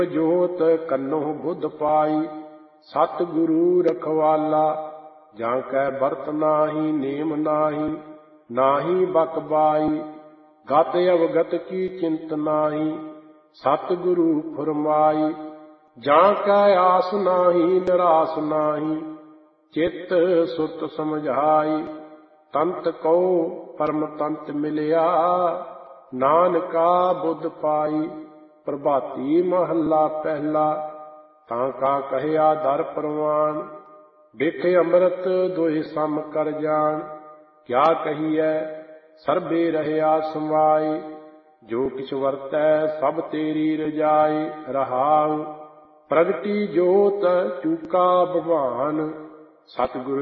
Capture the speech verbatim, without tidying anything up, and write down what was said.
ਜੋਤ ਕੰਨੋਂ ਬੁੱਧ ਪਾਈ, ਸਤਿਗੁਰੂ ਰਖਵਾਲਾ। ਜਾਂ ਕੈ ਬਰਤ ਨਾਹੀ ਨੇਮ ਨਾਹੀ, ਨਾਹੀ ਬਕਬਾਈ। ਗਤ ਅਵਗਤ ਕੀ ਚਿੰਤ ਨਾਹੀ, ਸਤਿਗੁਰੂ ਫੁਰਮਾਈ। ਜਾਂ ਕੈ ਆਸ ਨਾਹੀ ਨਿਰਾਸ ਨਾਹੀ, ਚਿੱਤ ਸੁਰਤ ਸਮਝਾਈ। ਤੰਤ ਕਉ ਪਰਮ ਤੰਤ ਮਿਲਿਆ, ਨਾਨਕਾ ਬੁੱਧ ਪਾਈ। ਪ੍ਰਭਾਤੀ ਮਹੱਲਾ ਪਹਿਲਾ। ਤਾਂ ਕਾ ਕਹਿਆ ਦਰ ਪ੍ਰਵਾਨ, ਬਿਖ ਅੰਮ੍ਰਿਤ ਦੋਹਿ ਸਮ ਕਰ ਜਾਣ। ਕਿਆ ਕਹੀਐ ਸਰਬੇ ਰਹਿਆ ਸਮਾਈ, ਜੋ ਕਿਛ ਵਰਤੈ ਸਭ ਤੇਰੀ ਰਜਾਈ। ਰਹਾਉ ਪ੍ਰਗਟੀ ਜੋਤ ਚੂਕਾ ਭਗਵਾਨ, ਸਤਿਗੁਰ